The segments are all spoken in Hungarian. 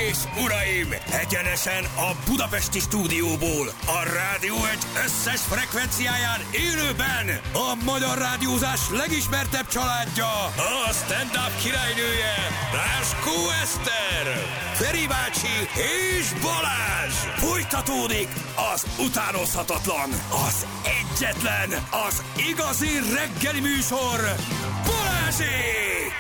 és uraim, egyenesen a budapesti stúdióból, a Rádió Egy összes frekvenciáján élőben a magyar rádiózás legismertebb családja, a stand-up királynője, Ráskó Eszter, Feri bácsi és Balázs. Folytatódik az utánozhatatlan, az egyetlen, az igazi reggeli műsor, Balázsék!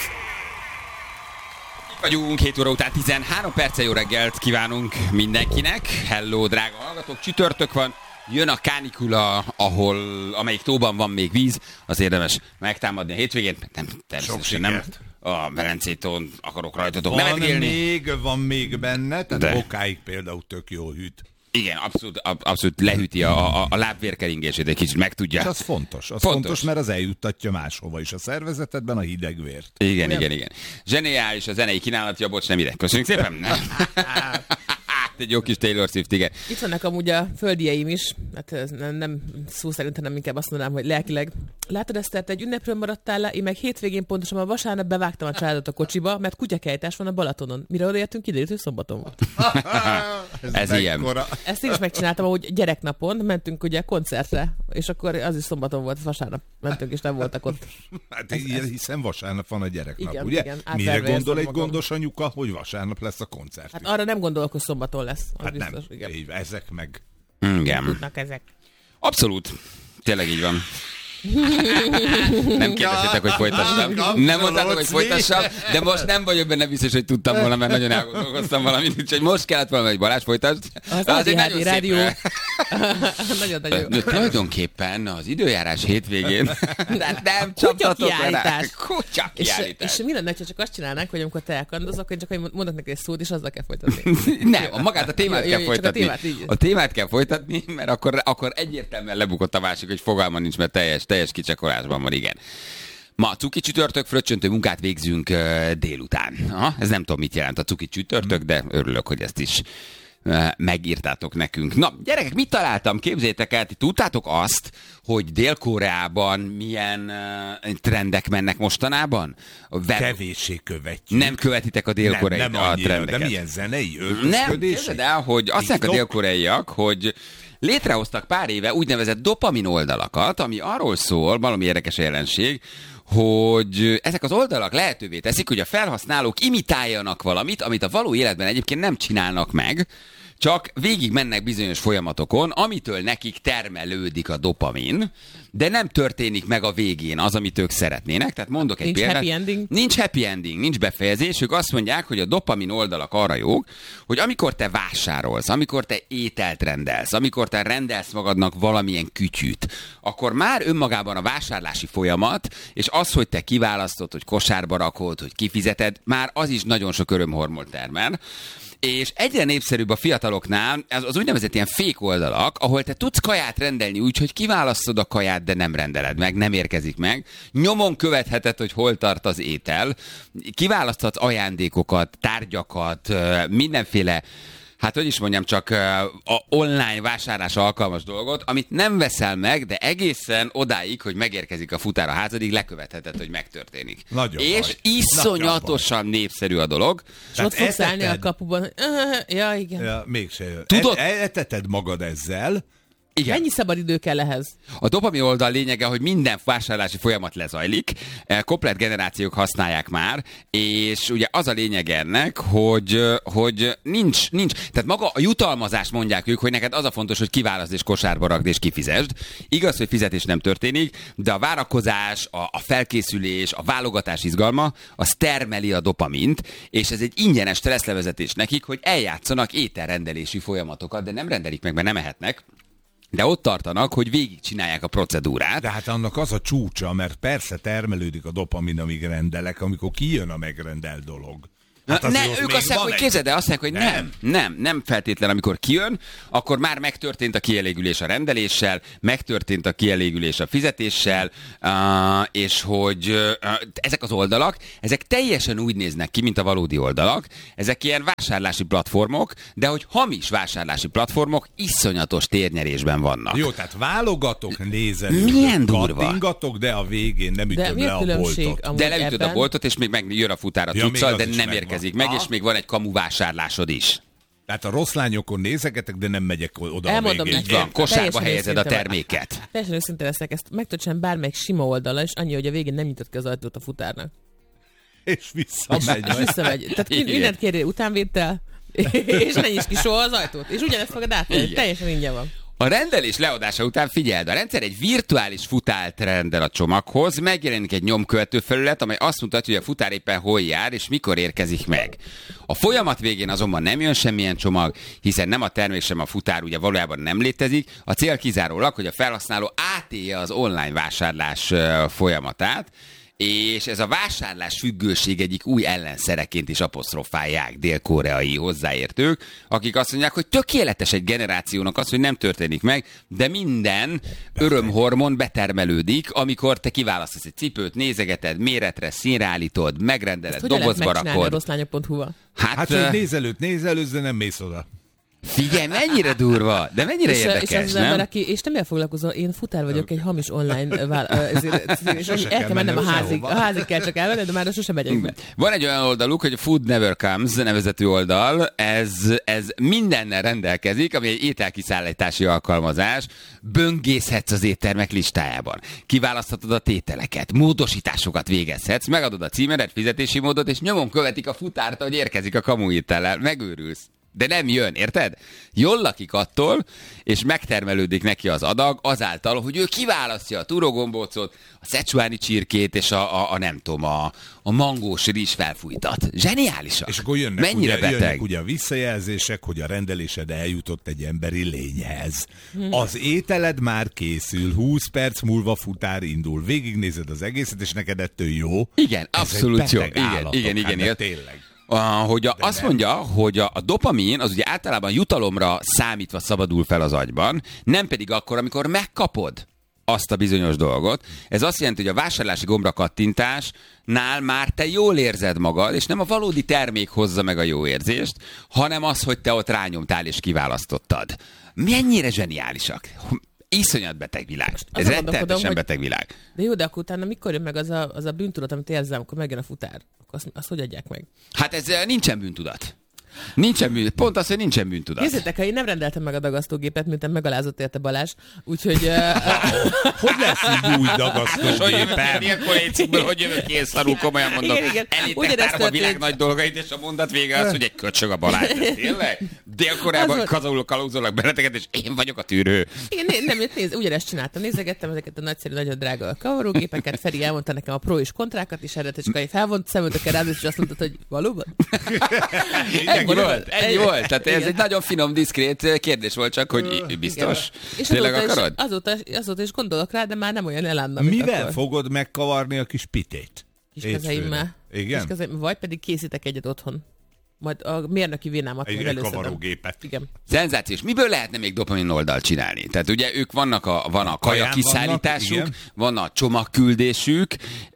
Vagyunk 7 óra után 13 perccel, jó reggelt kívánunk mindenkinek. Hello, drága hallgatók, csütörtök van, jön a kánikula, amelyik tóban van még víz, az érdemes megtámadni a hétvégén. Nem, természetesen nem a Velencétón akarok rajtatok nevetgélni. Van még benne, tehát okáig például tök jól hűt. Igen, abszolút lehűti a lábvérkeringését, egy kicsit megtudja. És az fontos, mert az eljuttatja máshova is a szervezetedben a hideg vért. Igen. Zseniális a zenei kínálatja, bocs, nem ide. Köszönjük szépen. Egy jó kis Taylor Swift, igen. Itt vannak amúgy a földieim is, hát nem szó szerint, nem inkább azt mondanám, hogy lelkileg. Látod, Eszter, te egy ünnepről maradtál le, én meg hétvégén pontosan a vasárnap bevágtam a családot a kocsiba, mert kutyakejtás van a Balatonon. Mire odaértünk, kiderült, hogy szombaton volt. Ez ilyen. Ezt én is megcsináltam, ahogy gyereknapon mentünk ugye koncertre, és akkor az is szombaton volt, vasárnap mentünk, és nem voltak ott. Hát hiszen vasárnap van a gyereknap, igen, ugye? Igen, mire gondol egy gondos anyuka, hogy vasárnap lesz a koncert? Hát arra nem gondolok, hogy szombaton lesz. Hát biztos, nem, igen. Ezek meg. Igen. Tudnak ezek. Abszolút. Tényleg így van. Nem kérdeztétek, hogy folytassam. Nem mondtátok, hogy folytassam, de most nem vagyok benne biztos, hogy tudtam volna, mert nagyon elgondolkoztam valamit, úgyhogy most kellett volna, hogy Balázs folytasd. Az ADHD rádió. Nagyon jó. Tulajdonképpen az időjárás hétvégén nem csaptatok rá. Kutya kiállítás. És mi lenne, ha csak azt csinálnánk, hogy amikor te elkandozok, hogy csak mondok neki egy szót, és azzal kell folytatni. Nem, magát a témát kell folytatni. A témát kell folytatni, mert akkor egyértelműen lebukott a másik, hogy fogalma nincs, mert teljes kicsakolásban van, igen. Ma cuki csütörtök, fröccsöntő munkát végzünk délután. Ez nem tudom, mit jelent a cuki csütörtök, de örülök, hogy ezt is megírtátok nekünk. Na, gyerekek, mit találtam? Képzétek el, ti tudtátok azt, hogy Dél-Koreában milyen trendek mennek mostanában? Kevéssé követjük. Nem követitek a dél-koreai trendeket. De milyen zenei öltözködési? Nem, képzeld el, hogy azt mondják a dél-koreaiak, hogy létrehoztak pár éve úgynevezett dopamin oldalakat, ami arról szól, valami érdekes jelenség, hogy ezek az oldalak lehetővé teszik, hogy a felhasználók imitáljanak valamit, amit a való életben egyébként nem csinálnak meg, csak végig mennek bizonyos folyamatokon, amitől nekik termelődik a dopamin, de nem történik meg a végén az, amit ők szeretnének. Tehát mondok egy példát. Happy ending. Nincs happy ending, nincs befejezés. Ők azt mondják, hogy a dopamin oldalak arra jók, hogy amikor te vásárolsz, amikor te ételt rendelsz, amikor te rendelsz magadnak valamilyen kütyűt, akkor már önmagában a vásárlási folyamat, és az, hogy te kiválasztod, hogy kosárba rakod, hogy kifizeted, már az is nagyon sok örömhormont termel. És egyre népszerűbb a fiataloknál az úgynevezett ilyen fake oldalak, ahol te tudsz kaját rendelni úgy, hogy kiválasztod a kaját, de nem rendeled meg, nem érkezik meg. Nyomon követheted, hogy hol tart az étel. Kiválaszthatsz ajándékokat, tárgyakat, mindenféle, hát hogy is mondjam, csak a online vásárlás alkalmas dolgot, amit nem veszel meg, de egészen odáig, hogy megérkezik a futár a házadig, lekövetheted, hogy megtörténik. Nagyon és baj. iszonyatosan népszerű a dolog. És ott fogsz állni a kapuban, hogy ja, igen. Ja, mégse jön. Tudod? Eteted magad ezzel. Igen. Mennyi szabad idő kell ehhez? A dopamin oldal lényege, hogy minden vásárlási folyamat lezajlik, komplett generációk használják már, és ugye az a lényeg ennek, hogy nincs. Tehát maga a jutalmazás mondják ők, hogy neked az a fontos, hogy kiválaszd és kosárba rakd és kifizesd. Igaz, hogy fizetés nem történik, de a várakozás, a felkészülés, a válogatás izgalma, az termeli a dopamint, és ez egy ingyenes stresszlevezetés nekik, hogy eljátszanak ételrendelési folyamatokat, de nem rendelik meg, mert nem ehetnek. De ott tartanak, hogy végigcsinálják a procedúrát. De hát annak az a csúcsa, mert persze termelődik a dopamin, amíg rendelek, amikor kijön a megrendelt dolog. Hát ők azt mondják, hogy képzeld el, azt mondják, hogy nem feltétlen, amikor kijön, akkor már megtörtént a kielégülés a rendeléssel, megtörtént a kielégülés a fizetéssel, és hogy ezek az oldalak, ezek teljesen úgy néznek ki, mint a valódi oldalak, ezek ilyen vásárlási platformok, de hogy hamis vásárlási platformok iszonyatos térnyerésben vannak. Jó, tehát válogatok, nézelők, milyen durva. Kattingatok, de a végén nem ütöm le a boltot. De leütöd a boltot, és még megjön a futár a cuccal, de nem érkezik érkezik meg, és még van egy kamuvásárlásod is. Tehát a rossz lányokon nézegetek, de nem megyek oda Elmondom a végén. Így van, kosárba Teljesen helyezed a őszinte terméket. Teljesen őszinte leszek, ezt meg tudod csinálni bármelyik sima oldala, és annyi, hogy a végén nem nyitott ki az ajtót a futárnak. És visszamegy. És visszamegy. Tehát Igen. mindent kérjél utánvétel, és ne nyisd ki soha az ajtót. És ugyanezt fogod átvenni, Igen. teljesen ingyen van. A rendelés leadása után figyeld, a rendszer egy virtuális futárt rendel a csomaghoz, megjelenik egy nyomkövető felület, amely azt mutatja, hogy a futár éppen hol jár, és mikor érkezik meg. A folyamat végén azonban nem jön semmilyen csomag, hiszen nem a termék sem a futár ugye valójában nem létezik, a cél kizárólag, hogy a felhasználó átélje az online vásárlás folyamatát, és ez a vásárlás függőség egyik új ellenszereként is apostrofálják dél-koreai hozzáértők, akik azt mondják, hogy tökéletes egy generációnak az, hogy nem történik meg, de minden örömhormon betermelődik, amikor te kiválasztasz egy cipőt, nézegeted, méretre, színre állítod, megrendeled, Hogyan lehet dobozba megcsinálni a rakod. rosszlányok.hu-val? Hát, hogy nézelődsz, de nem mész oda. Figyelj, mennyire durva, de mennyire És érdekes, az nem? ember, aki, és nem elfoglalkozol, én futár vagyok, egy hamis online és el kell mennem a házig. A házig kell csak elmenni, de már sosem megyek be. Van egy olyan oldaluk, hogy a Food Never Comes nevezetű oldal, ez mindennel rendelkezik, ami egy ételkiszállítási alkalmazás, böngészhetsz az éttermek listájában, kiválaszthatod a tételeket, módosításokat végezhetsz, megadod a címedet, fizetési módot, és nyomon követik a futárt, hogy érkezik a kamuétellel, megőrülsz. De nem jön, érted? Jól lakik attól, és megtermelődik neki az adag azáltal, hogy ő kiválasztja a turogombócot, a szecsuáni csirkét, és a nem tudom, a mangós rizs felfújtat. Zseniálisak. És akkor Mennyire beteg? jönnek ugye a visszajelzések, hogy a rendelésed eljutott egy emberi lényhez. Az ételed már készül, 20 perc múlva futár indul. Végignézed az egészet, és neked ettől jó. Igen, Ez abszolút egy jó. beteg állatok, Igen. hát tényleg. Azt mondja, hogy a dopamin az ugye általában jutalomra számítva szabadul fel az agyban, nem pedig akkor, amikor megkapod azt a bizonyos dolgot. Ez azt jelenti, hogy a vásárlási gombra kattintásnál már te jól érzed magad, és nem a valódi termék hozza meg a jó érzést, hanem az, hogy te ott rányomtál és kiválasztottad. Mennyire zseniálisak! Iszonyat beteg világ. Ez rettenetesen beteg világ. De jó, de akkor utána mikor jön meg az a bűntudat, amit érzem, amikor megjön a futár? Akkor azt hogy adják meg? Hát ez nincsen bűntudat. Pont az, hogy nincsen bűntudat. Nézzétek, ha én nem rendeltem meg a dagasztógépet, miután megalázott érte Balázs, úgyhogy... Hogy lesz így új dagasztógépem? Milyen kolécikből, hogy jövök ki, és szarul, komolyan mondom. Igen. Elittek tárom a világ nagy dolgait, és a mondat vége az, hogy egy köcsög a Balázs. Tényleg? Dél-Koreában kalózolnak benneteket, és én vagyok a tűrő. Igen, nem, ugyanezt csináltam. Nézegettem ezeket a nagyszerű, nagyon drága kavarógépeket. Feri elmondta nekem a pro és kontrákat, és erre csak felvont szemöltökkel rád, és azt mondtad, hogy valóban? Ennyi volt. Tehát ez egy nagyon finom, diszkrét kérdés volt, csak hogy biztos. És tényleg akarod? Azóta is gondolok rá, de már nem olyan elánnal, Mivel akkor. fogod megkavarni a kis pitét? Kiskezeimmel. Igen? Vagy pedig készítek egyet otthon. Majd a mérnöki vénámat Egy előszedem. kavarógépet. Igen. Szenzációs. Miből lehetne még dopamin oldalt csinálni? Tehát ugye ők van a kaja kiszállításuk, van a csomagküldésük,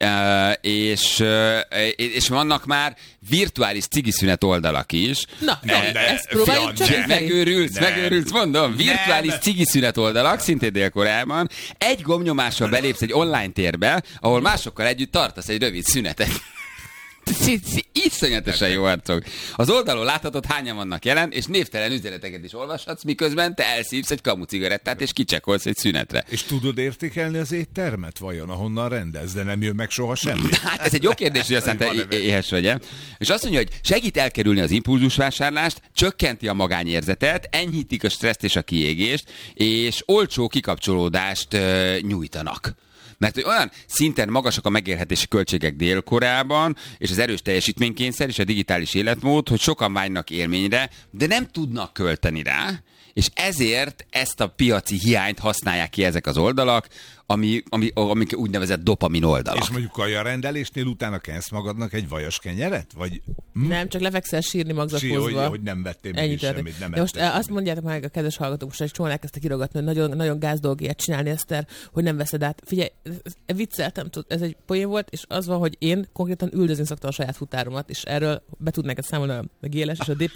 és vannak már virtuális cigiszünet oldalak is. Na, ezt próbáljuk csak. Megőrülsz, mondom. Virtuális cigiszünet oldalak, szintén Dél-Koreában. Egy gombnyomással belépsz egy online térbe, ahol másokkal együtt tartasz egy rövid szünetet. Iszonyatosan jó arcok. Az oldalon láthatod, hányan vannak jelen, és névtelen üzeneteket is olvashatsz, miközben te elszívsz egy kamu cigarettát, és kicsekolsz egy szünetre. És tudod értékelni az éttermet vajon, ahonnan rendelsz, de nem jön meg soha semmi? Hát ez egy jó kérdés, hogy aztán te éhes vagy. És azt mondja, hogy segít elkerülni az impulzusvásárlást, csökkenti a magányérzetet, enyhítik a stresszt és a kiégést, és olcsó kikapcsolódást nyújtanak. Mert hogy olyan szinten magasak a megélhetési költségek Dél-Koreában, és az erős teljesítménykényszer és a digitális életmód, hogy sokan vágynak élményre, de nem tudnak költeni rá, és ezért ezt a piaci hiányt használják ki ezek az oldalak, amik úgynevezett dopamin oldalak. És mondjuk kajarendelésnél utána kensz magadnak egy vajas kenyeret? Vagy Nem, csak lefekszel sírni magzatkozva. hogy nem vettél még semmit, nem de most azt mondjátok meg a kedves hallgatók, most egy csomóan elkezdtek írogatni, hogy nagyon, nagyon gáz dolgért csinálni, Eszter, hogy nem veszed át. Figyelj, vicceltem, ez egy poén volt, és az van, hogy én konkrétan üldözni szoktam a saját futáromat, és erről be tudnék számolni a Géles és a DP